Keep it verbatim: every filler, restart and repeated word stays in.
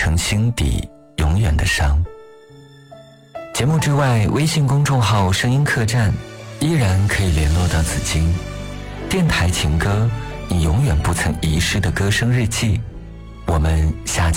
成心底永远的伤。节目之外，微信公众号声音客栈依然可以联络到紫金。电台情歌，你永远不曾遗失的歌声日记。我们下期